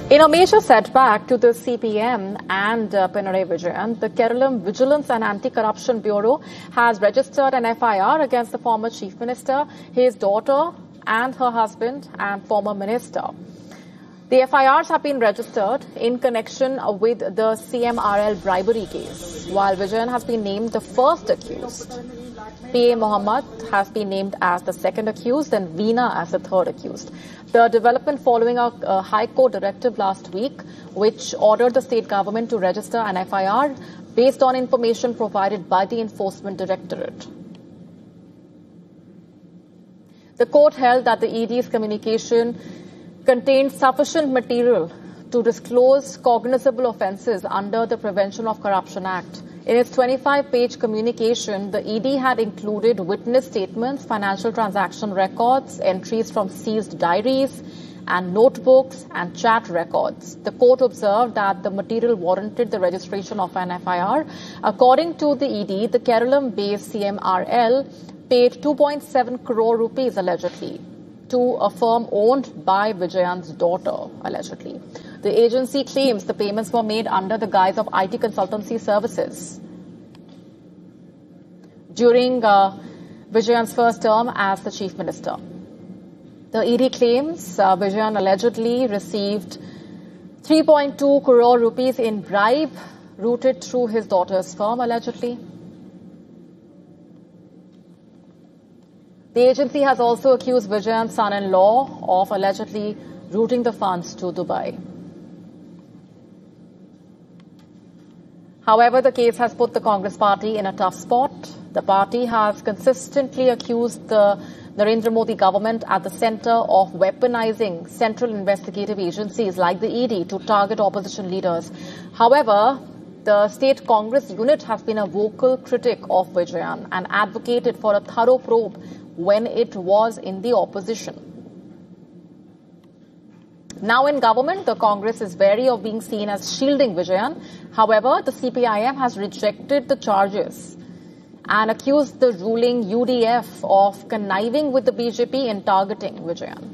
In a major setback to the CPM and Pinarayi Vijayan, the Kerala Vigilance and Anti-Corruption Bureau has registered an FIR against the former Chief Minister, his daughter and her husband and former minister. The FIRs have been registered in connection with the CMRL bribery case, while Vijayan has been named the first accused. PA Mohammed has been named as the second accused and Veena as the third accused. The development following a High Court directive last week, which ordered the state government to register an FIR based on information provided by the Enforcement Directorate. The court held that the ED's communication contained sufficient material to disclose cognizable offences under the Prevention of Corruption Act. In its 25-page communication, the ED had included witness statements, financial transaction records, entries from seized diaries and notebooks and chat records. The court observed that the material warranted the registration of an FIR. According to the ED, the Kerala-based CMRL paid 2.7 crore rupees allegedly to a firm owned by Vijayan's daughter, allegedly. The agency claims the payments were made under the guise of IT consultancy services. During Vijayan's first term as the Chief Minister, the ED claims Vijayan allegedly received 3.2 crore rupees in bribe routed through his daughter's firm, allegedly. The agency has also accused Vijayan's son-in-law of allegedly routing the funds to Dubai. However, the case has put the Congress party in a tough spot. The party has consistently accused the Narendra Modi government at the centre of weaponizing central investigative agencies like the ED to target opposition leaders. However, the state Congress unit has been a vocal critic of Vijayan and advocated for a thorough probe when it was in the opposition. Now in government, the Congress is wary of being seen as shielding Vijayan. However, the CPIM has rejected the charges and accused the ruling UDF of conniving with the BJP in targeting Vijayan.